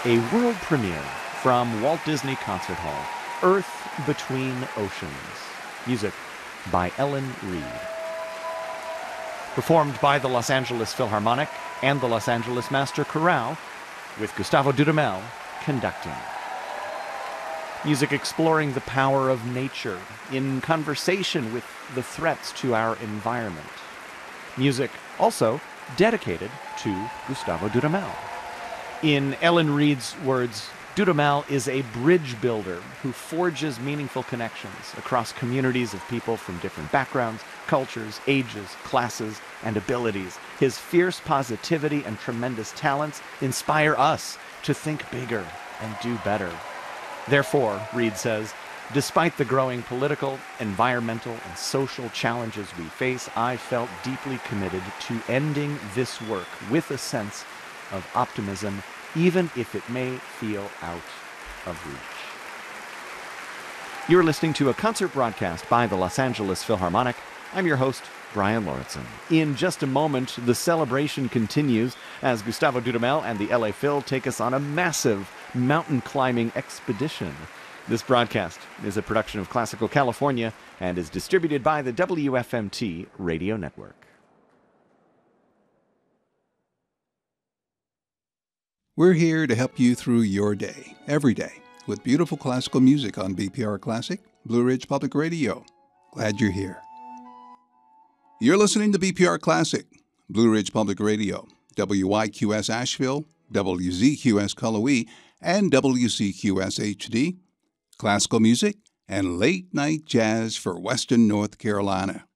A world premiere from Walt Disney Concert Hall, Earth Between Oceans. Music by Ellen Reed. Performed by the Los Angeles Philharmonic and the Los Angeles Master Chorale, with Gustavo Dudamel conducting. Music exploring the power of nature in conversation with the threats to our environment. Music also dedicated to Gustavo Dudamel. In Ellen Reed's words, Dudamel is a bridge builder who forges meaningful connections across communities of people from different backgrounds, cultures, ages, classes, and abilities. His fierce positivity and tremendous talents inspire us to think bigger and do better. Therefore, Reed says, despite the growing political, environmental, and social challenges we face, I felt deeply committed to ending this work with a sense of optimism, even if it may feel out of reach. You're listening to a concert broadcast by the Los Angeles Philharmonic. I'm your host, Brian Lauritsen. In just a moment, the celebration continues as Gustavo Dudamel and the LA Phil take us on a massive mountain climbing expedition. This broadcast is a production of Classical California and is distributed by the WFMT Radio Network. We're here to help you through your day, every day, with beautiful classical music on BPR Classic, Blue Ridge Public Radio. Glad you're here. You're listening to BPR Classic, Blue Ridge Public Radio, WYQS Asheville, WZQS Cullowhee, and WCQS HD, classical music and late-night jazz for Western North Carolina.